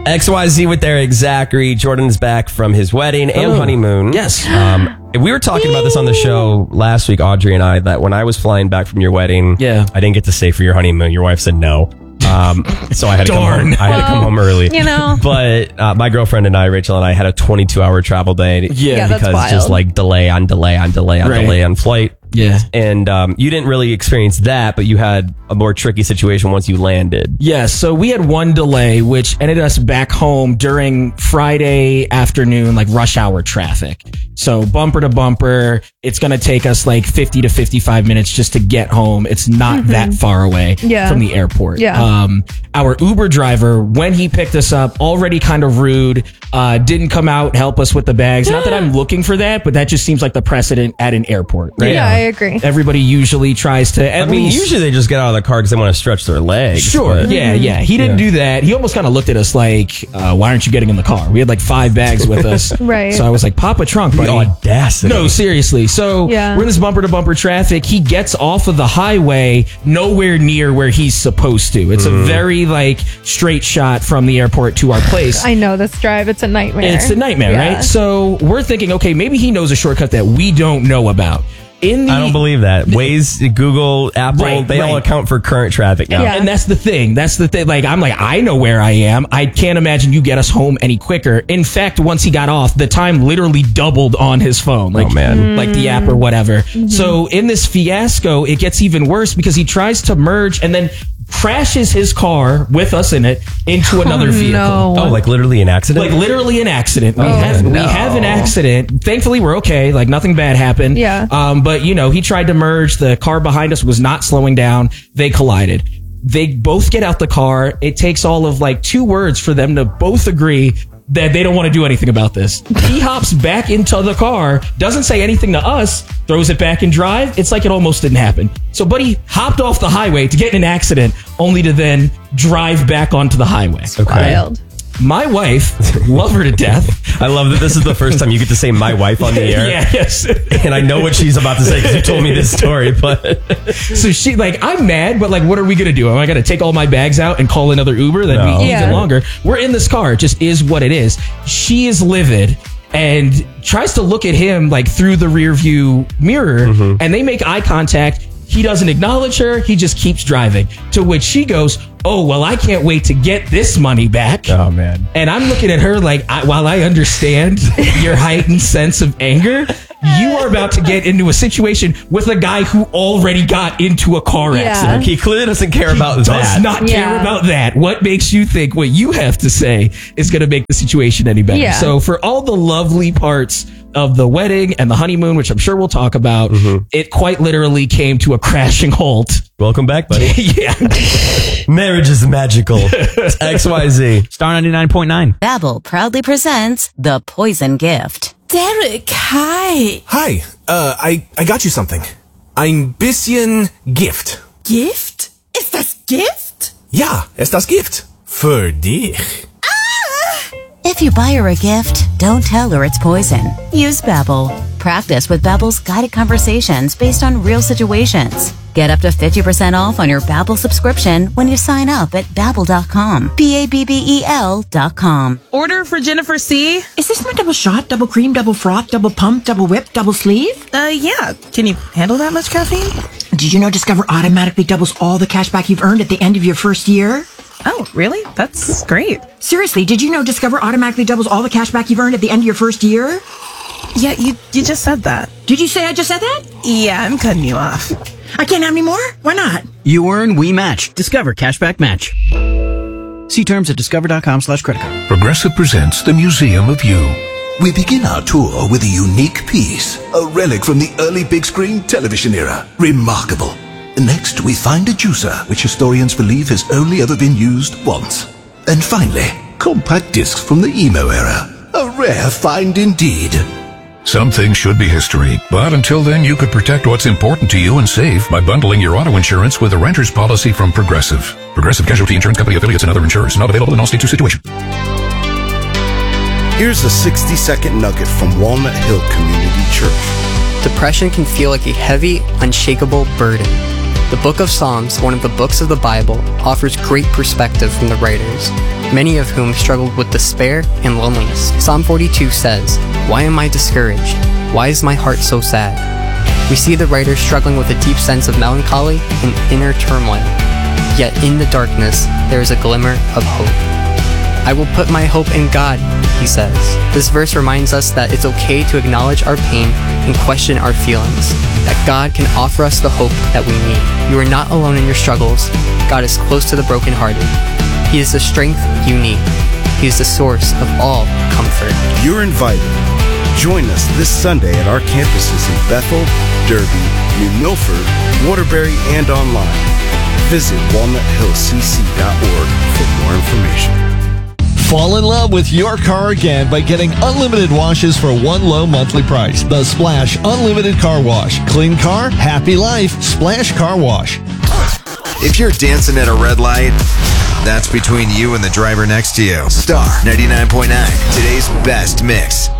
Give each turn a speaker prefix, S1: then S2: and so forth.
S1: XYZ with Eric Zachary. Jordan's back from his wedding and honeymoon.
S2: Yes.
S1: We were talking about this on the show last week, Audrey and I, that when I was flying back from your wedding, I didn't get to stay for your honeymoon. Your wife said no. So I had to come home. I had to come home early.
S3: You know.
S1: But my girlfriend and I, Rachel and I, had a 22-hour travel day.
S3: Yeah, that's
S1: because
S3: wild.
S1: just like delay on delay on delay on delay on flight.
S2: Yeah.
S1: And you didn't really experience that, but you had a more tricky situation once you landed.
S2: Yeah, so we had one delay, which ended us back home during Friday afternoon, like rush hour traffic. So bumper to bumper, it's going to take us like 50 to 55 minutes just to get home. It's not that far away from the airport.
S3: Yeah.
S2: Our Uber driver, when he picked us up, already kind of rude, didn't come out, help us with the bags. Not that I'm looking for that, but that just seems like the precedent at an airport. Right?
S3: Yeah, I agree.
S2: Everybody usually tries to, at least,
S1: usually they just get out of the car because they want to stretch their legs.
S2: Sure.
S1: But,
S2: Yeah. He didn't do that. He almost kind of looked at us like, why aren't you getting in the car? We had like 5 bags with us.
S3: Right.
S2: So I was like, pop a trunk, buddy.
S1: The audacity.
S2: No, seriously. So we're in this bumper to bumper traffic. He gets off of the highway nowhere near where he's supposed to. It's a very like straight shot from the airport to our place.
S3: I know this drive. It's a nightmare.
S2: It's a nightmare, right? So we're thinking, okay, maybe he knows a shortcut that we don't know about.
S1: I don't believe that. Waze, Google, Apple, they all account for current traffic now.
S2: And that's the thing. Like, I'm like, I know where I am. I can't imagine you get us home any quicker. In fact, once he got off, the time literally doubled on his phone. Like, like the app or whatever. So in this fiasco, it gets even worse because he tries to merge and then crashes his car with us in it into another vehicle.
S3: No.
S1: Oh, like literally an accident?
S2: Like literally an accident. We have an accident. Thankfully, we're okay. Like nothing bad happened.
S3: Yeah.
S2: But he tried to merge. The car behind us was not slowing down. They collided. They both get out the car. It takes all of like 2 words for them to both agree that they don't want to do anything about this. He hops back into the car, doesn't say anything to us, throws it back in drive. It's like it almost didn't happen. So Buddy hopped off the highway to get in an accident, only to then drive back onto the highway.
S3: Wild.
S2: My wife, love her to death.
S1: I love that this is the first time you get to say my wife on the air.
S2: Yes.
S1: And I know what she's about to say because you told me this story, but...
S2: So she, like, I'm mad, but like, what are we going to do? Am I going to take all my bags out and call another Uber? That'd be even longer. We're in this car. It just is what it is. She is livid and tries to look at him like through the rear view mirror and they make eye contact. He doesn't acknowledge her. He just keeps driving. To which she goes, oh, well, I can't wait to get this money back.
S1: Oh, man.
S2: And I'm looking at her like, while I understand your heightened sense of anger, you are about to get into a situation with a guy who already got into a car accident.
S1: He clearly doesn't care about that.
S2: Does not care about that. What makes you think what you have to say is going to make the situation any better? So for all the lovely parts of the wedding and the honeymoon, which I'm sure we'll talk about, it quite literally came to a crashing halt.
S1: Welcome back, buddy. Marriage is magical. It's XYZ.
S4: Star 99.9.
S5: Babbel proudly presents The Poison Gift.
S6: Derek, hi.
S7: Hi. I got you something. Ein bisschen Gift.
S6: Gift? Ist das Gift?
S7: Ja, ist das Gift. Für dich.
S5: If you buy her a gift, don't tell her it's poison. Use Babbel. Practice with Babbel's guided conversations based on real situations. Get up to 50% off on your Babbel subscription when you sign up at Babbel.com. Babbel.com.
S6: Order for Jennifer C.
S8: Is this my double shot, double cream, double froth, double pump, double whip, double sleeve?
S6: Yeah. Can you handle that much caffeine?
S8: Did you know Discover automatically doubles all the cash back you've earned at the end of your first year?
S6: Oh, really? That's great.
S8: Seriously, did you know Discover automatically doubles all the cash back you've earned at the end of your first year?
S6: Yeah, you just said that.
S8: Did you say I just said that?
S6: Yeah, I'm cutting you off.
S8: I can't have any more? Why not?
S4: You earn, we match. Discover Cashback Match. See terms at discover.com/creditcard.
S9: Progressive presents the Museum of You. We begin our tour with a unique piece, a relic from the early big screen television era. Remarkable. Next, we find a juicer, which historians believe has only ever been used once. And finally, compact discs from the emo era. A rare find indeed.
S10: Some things should be history, but until then you could protect what's important to you and save by bundling your auto insurance with a renter's policy from Progressive. Progressive Casualty Insurance Company affiliates and other insurers. Not available in all states or situations.
S11: Here's a 60-second nugget from Walnut Hill Community Church.
S12: Depression can feel like a heavy, unshakable burden. The book of Psalms, one of the books of the Bible, offers great perspective from the writers, many of whom struggled with despair and loneliness. Psalm 42 says, "Why am I discouraged? Why is my heart so sad?" We see the writer struggling with a deep sense of melancholy and inner turmoil. Yet in the darkness, there is a glimmer of hope. "I will put my hope in God," he says. This verse reminds us that it's okay to acknowledge our pain and question our feelings, that God can offer us the hope that we need. You are not alone in your struggles. God is close to the brokenhearted. He is the strength you need. He is the source of all comfort.
S11: You're invited. Join us this Sunday at our campuses in Bethel, Derby, New Milford, Waterbury, and online. Visit walnuthillcc.org for more information.
S13: Fall in love with your car again by getting unlimited washes for one low monthly price. The Splash Unlimited Car Wash. Clean car, happy life. Splash Car Wash.
S14: If you're dancing at a red light, that's between you and the driver next to you. Star 99.9, today's best mix.